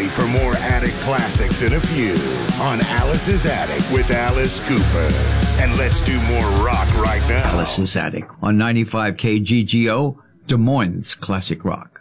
ready for more attic classics in a few on Alice's Attic with Alice Cooper. And let's do more rock right now. Alice's Attic on 95 KGGO, Des Moines Classic Rock.